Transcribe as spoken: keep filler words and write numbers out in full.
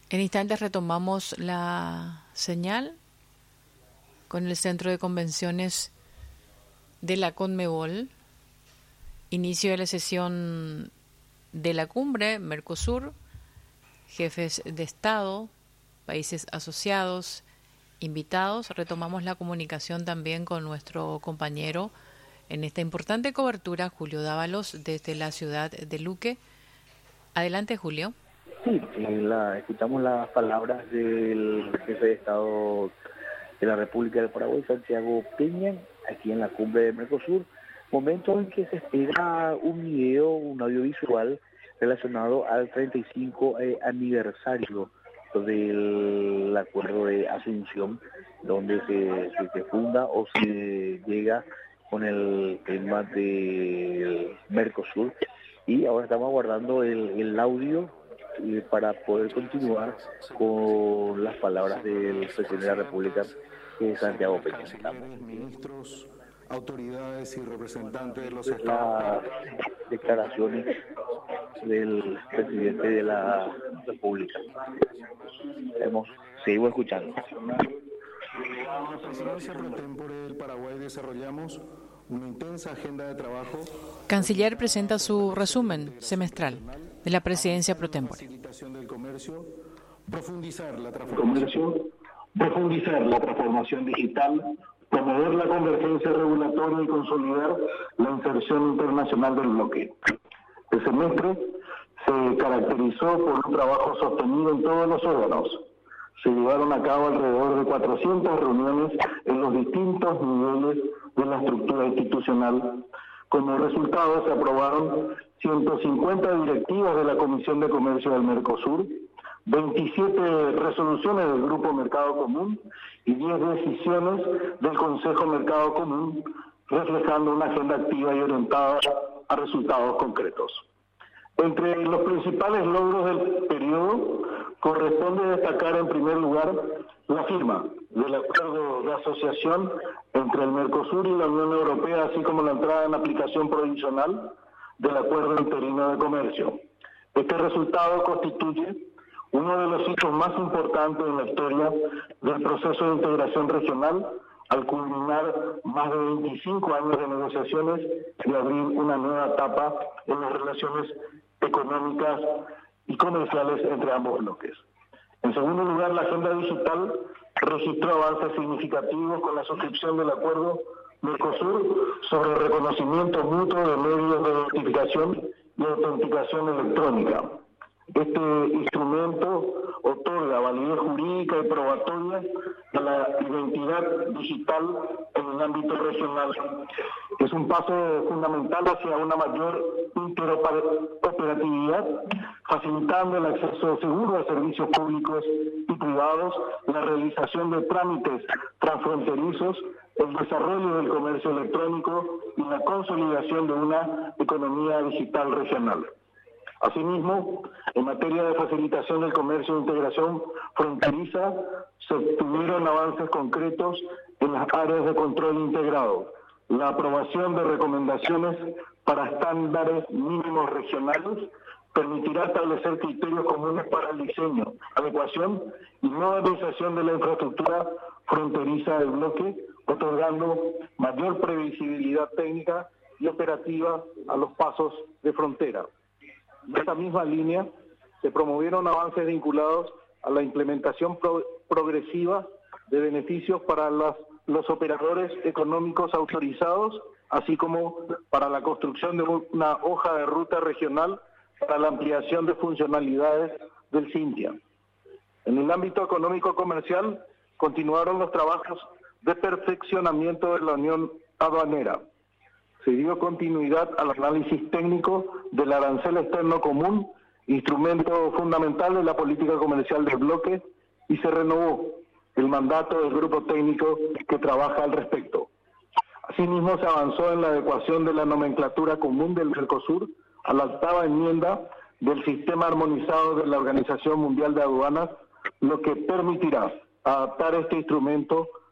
En instantes retomamos la señal con el Centro de Convenciones de la Conmebol. Inicio de la sesión de la cumbre Mercosur, jefes de Estado, países asociados, invitados. Retomamos la comunicación también con nuestro compañero en esta importante cobertura, Julio Dávalos, desde la ciudad de Luque. Adelante, Julio. Sí, la, escuchamos las palabras del jefe de Estado de la República del Paraguay, Santiago Peña, aquí en la cumbre de Mercosur, momento en que se espera un video, un audiovisual relacionado al treinta y cinco eh, aniversario del acuerdo de Asunción, donde se, se, se funda o se llega con el tema del Mercosur, y ahora estamos aguardando el, el audio eh, para poder continuar con las palabras del presidente de la República, eh, Santiago Peña. Ministros, autoridades y representantes de los Las estados. declaraciones del presidente de la República. Hemos, seguimos escuchando. La presidencia pro tempore del Paraguay desarrollamos una intensa agenda de trabajo. Canciller presenta su resumen semestral de la presidencia pro tempore. Facilitación del comercio, profundizar la transformación, profundizar la transformación digital, promover la convergencia regulatoria y consolidar la inserción internacional del bloque. El semestre se caracterizó por un trabajo sostenido en todos los órganos. Se llevaron a cabo alrededor de cuatrocientas reuniones en los distintos niveles de la estructura institucional. Como resultado se aprobaron ciento cincuenta directivas de la Comisión de Comercio del Mercosur, veintisiete resoluciones del Grupo Mercado Común y diez decisiones del Consejo Mercado Común, reflejando una agenda activa y orientada a resultados concretos. Entre los principales logros del periodo, corresponde destacar en primer lugar la firma del acuerdo de asociación entre el Mercosur y la Unión Europea, así como la entrada en aplicación provisional del acuerdo interino de comercio. Este resultado constituye uno de los hitos más importantes en la historia del proceso de integración regional, al culminar más de veinticinco años de negociaciones y abrir una nueva etapa en las relaciones económicas y comerciales entre ambos bloques. En segundo lugar, la agenda digital registró avances significativos con la suscripción del acuerdo Mercosur sobre el reconocimiento mutuo de medios de identificación y autenticación electrónica. Este instrumento otorga validez jurídica y probatoria de la identidad digital en el ámbito regional. Es un paso fundamental hacia una mayor interoperatividad, facilitando el acceso seguro a servicios públicos y privados, la realización de trámites transfronterizos, el desarrollo del comercio electrónico y la consolidación de una economía digital regional. Asimismo, en materia de facilitación del comercio e integración fronteriza, se obtuvieron avances concretos en las áreas de control integrado, la aprobación de recomendaciones para estándares mínimos regionales permitirá establecer criterios comunes para el diseño, adecuación y modernización de la infraestructura fronteriza del bloque, otorgando mayor previsibilidad técnica y operativa a los pasos de frontera. En esta misma línea se promovieron avances vinculados a la implementación pro progresiva de beneficios para las, los operadores económicos autorizados, así como para la construcción de una hoja de ruta regional para la ampliación de funcionalidades del Cintia. En el ámbito económico-comercial continuaron los trabajos de perfeccionamiento de la Unión Aduanera. Se dio continuidad al análisis técnico del arancel externo común, instrumento fundamental de la política comercial del bloque, y se renovó el mandato del grupo técnico que trabaja al respecto. Asimismo, se avanzó en la adecuación de la nomenclatura común del Mercosur a la octava enmienda del sistema armonizado de la Organización Mundial de Aduanas, lo que permitirá adaptar este instrumento